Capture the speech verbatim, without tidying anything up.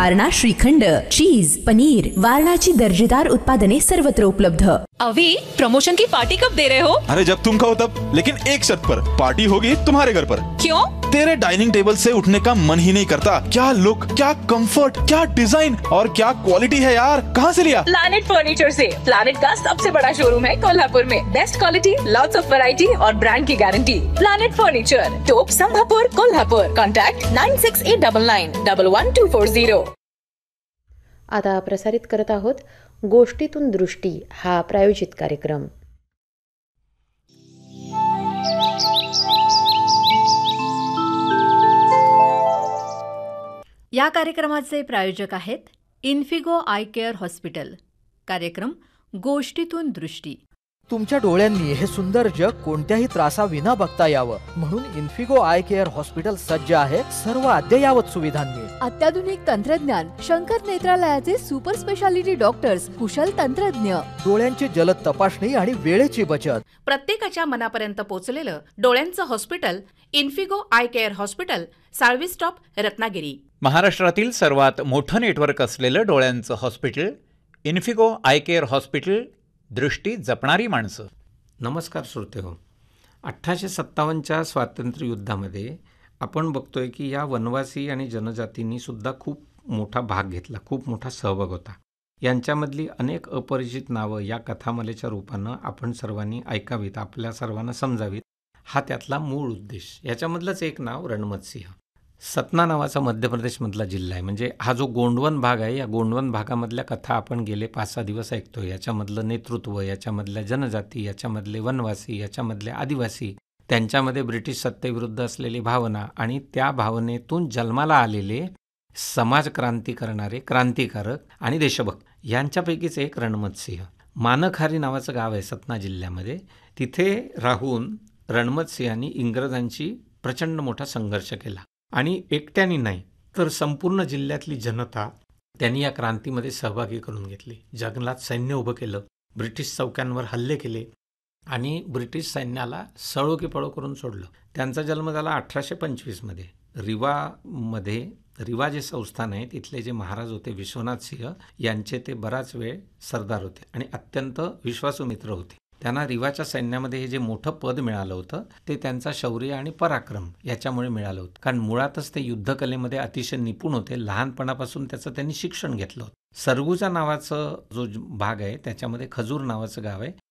वारणा श्रीखंड, चीज, पनीर, वारणाची दर्जेदार उत्पादने सर्वत्र उपलब्ध। अभी प्रमोशन की पार्टी कब दे रहे हो? अरे जब तुम कहो तब, लेकिन एक शर्त पर, पार्टी होगी तुम्हारे घर पर। क्यों? तेरे डाइनिंग टेबल से उठने का मन ही नहीं करता। क्या लुक, क्या कंफर्ट, क्या डिजाइन और क्या क्वालिटी है यार। कहाँ से लिया? प्लैनेट फर्नीचर से। प्लैनेट का सबसे बड़ा शोरूम है कोल्हापुर में। Best quality, lots of variety और ब्रांड की गारंटी। प्लैनेट फर्नीचर, टोप संभापुर, Kolhapur. Contact nine six eight double nine double one two four zero. आता प्रसारित करत आहोत गोष्टीतून दृष्टी हा प्रायोजित कार्यक्रम। या कार्यक्रमाचे प्रायोजक आहेत इन्फिगो आय केअर हॉस्पिटल। कार्यक्रम गोष्टीतून दृष्टी। तुमच्या डोळ्यांनी हे सुंदर जग कोणत्याही त्रासाविना बघता यावं म्हणून इन्फिगो आय केअर हॉस्पिटल सज्ज आहे सर्व अद्ययावत सुविधांनी। अत्याधुनिक तंत्रज्ञान, शंकर नेत्रालयाचे सुपर स्पेशालिटी डॉक्टर्स, कुशल तंत्रज्ञ, डोळ्यांची जलद तपासणी आणि वेळेची बचत। प्रत्येकाच्या मनापर्यंत पोहोचलेलं डोळ्यांचं hospital Infigo I care hospital, Salvi stop, Ratnagiri. महाराष्ट्रातील सर्वात मोठं नेटवर्क असलेलं डोळ्यांचं hospital Infigo I care hospital, दृष्टी जपणारी माणसं। नमस्कार श्रोते हो, अठराशे सत्तावन्नच्या स्वातंत्र्य युद्धामध्ये आपण बघतोय की या वनवासी आणि जनजातींनी सुद्धा खूप मोठा भाग घेतला, खूप मोठा सहभाग होता। यांच्यामधली अनेक अपरिचित नावं या कथामालेच्या रूपानं आपण सर्वांनी ऐकावीत, आपल्या सर्वांना समजावीत, हा त्यातला मूळ उद्देश। याच्यामधलंच एक नाव रणमतसिंह। सतना नावाचा मध्य प्रदेशमधला जिल्हा आहे। म्हणजे हा जो गोंडवन भाग आहे, या गोंडवन भागामधल्या कथा आपण गेले पाच सहा दिवस ऐकतो। याच्यामधलं नेतृत्व, याच्यामधल्या जनजाती, याच्यामधले वनवासी, याच्यामधले आदिवासी, त्यांच्यामध्ये ब्रिटिश सत्तेविरुद्ध असलेली भावना आणि त्या भावनेतून जन्माला आलेले समाज क्रांती करणारे क्रांतिकारक आणि देशभक्त, यांच्यापैकीच एक रणमतसिंह। मानखारी नावाचं गाव आहे सतना जिल्ह्यामध्ये। तिथे राहून रणमतसिंहांनी इंग्रजांची प्रचंड मोठा संघर्ष केला आणि एकट्याने नाही तर संपूर्ण जिल्ह्यातली जनता त्यांनी या क्रांतीमध्ये सहभागी करून घेतली। जंगलात सैन्य उभं केलं, ब्रिटिश चौक्यांवर हल्ले केले आणि ब्रिटिश सैन्याला सळो की पळो करून सोडलं। त्यांचा जन्म झाला अठराशे पंचवीसमध्ये रिवामध्ये। रिवा जे संस्थान आहे तिथले जे महाराज होते विश्वनाथ सिंह, यांचे ते बराच वेळ सरदार होते आणि अत्यंत विश्वासू मित्र होते। त्यांना रिवाच्या सैन्यामध्ये हे जे मोठं पद मिळालं होतं ते त्यांचा शौर्य आणि पराक्रम याच्यामुळे मिळालं होतं। कारण मुळातच ते युद्धकलेमध्ये अतिशय निपुण होते। लहानपणापासून त्याचं त्यांनी शिक्षण घेतलं होतं। सरगुजा नावाचं जो भाग आहे त्याच्यामध्ये खजूर नावाचं गाव आहे,